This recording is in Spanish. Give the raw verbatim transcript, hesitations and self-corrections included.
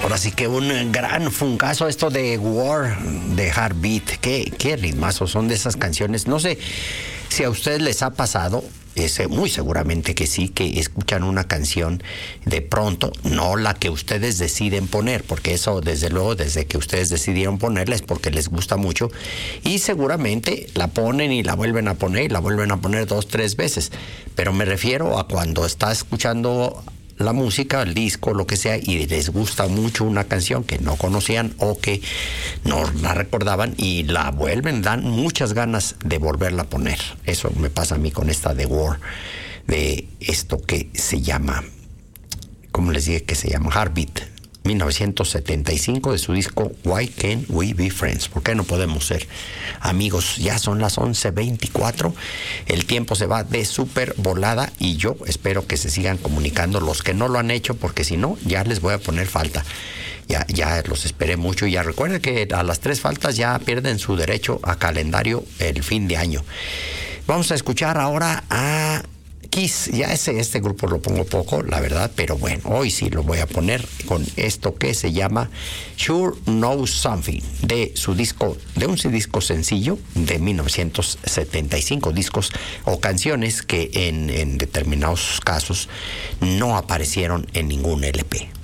Ahora sí que un gran funcazo esto de War, de Heartbeat. Qué, qué ritmazos son de esas canciones. No sé si a ustedes les ha pasado, es, muy seguramente que sí, que escuchan una canción de pronto, no la que ustedes deciden poner, porque eso desde luego, desde que ustedes decidieron ponerla es porque les gusta mucho, y seguramente la ponen y la vuelven a poner y la vuelven a poner dos, tres veces. Pero me refiero a cuando estás escuchando la música, el disco, lo que sea, y les gusta mucho una canción que no conocían o que no la recordaban y la vuelven, dan muchas ganas de volverla a poner. Eso me pasa a mí con esta de War, de esto que se llama, ¿cómo les dije que se llama? Heartbeat, mil novecientos setenta y cinco, de su disco Why Can't We Be Friends? ¿Por qué no podemos ser amigos? Ya son las once veinticuatro, el tiempo se va de súper volada y yo espero que se sigan comunicando los que no lo han hecho, porque si no, ya les voy a poner falta. Ya, ya los esperé mucho y ya recuerden que a las tres faltas ya pierden su derecho a calendario el fin de año. Vamos a escuchar ahora a Kiss. Ya ese, este grupo lo pongo poco, la verdad, pero bueno, hoy sí lo voy a poner con esto que se llama Sure Knows Something, de su disco, de un disco sencillo de mil novecientos setenta y cinco, discos o canciones que en, en determinados casos no aparecieron en ningún L P.